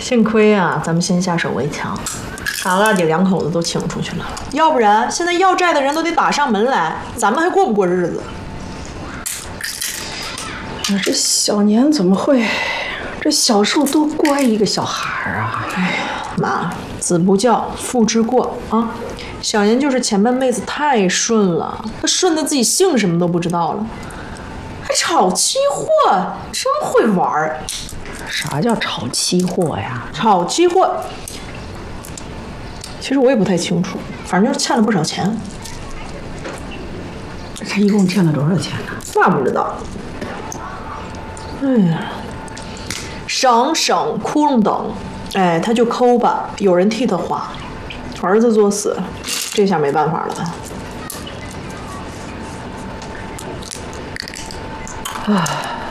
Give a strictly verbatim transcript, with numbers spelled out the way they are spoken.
幸亏啊，咱们先下手为强，把二姐两口子都请出去了，要不然现在要债的人都得打上门来，咱们还过不过日子？ 我这小年怎么会？这小时候多乖一个小孩啊！ 哎呀，妈，子不教，父之过啊！小年就是前半辈子太顺了，他顺的自己姓什么都不知道了，还炒期货，真会玩儿。 啥叫炒期货呀？ 炒期货，其实我也不太清楚，反正就是欠了不少钱。 他一共欠了多少钱呢？ 那不知道。哎呀，省省窟窿等，哎，他就抠吧，有人替他花。儿子作死，这下没办法了吧？ 唉。